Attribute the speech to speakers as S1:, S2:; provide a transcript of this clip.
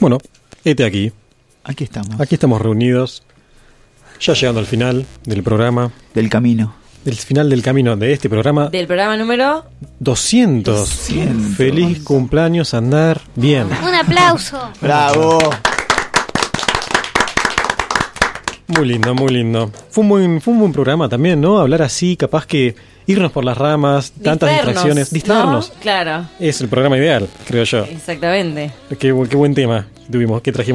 S1: Bueno, hete aquí.
S2: Aquí estamos.
S1: Aquí estamos reunidos. Ya llegando al final del programa.
S2: Del camino.
S1: Del final del camino de este programa.
S3: Del programa número
S1: 200.
S2: 200.
S1: Feliz cumpleaños, Andar. Bien.
S4: Un aplauso.
S2: ¡Bravo!
S1: Muy lindo, muy lindo. Fue un buen programa también, ¿no? Hablar así, capaz que irnos por las ramas, tantas distracciones. Distraernos.
S3: ¿no? Claro.
S1: Es el programa ideal, creo yo.
S3: Exactamente.
S1: Qué buen tema tuvimos, que trajimos.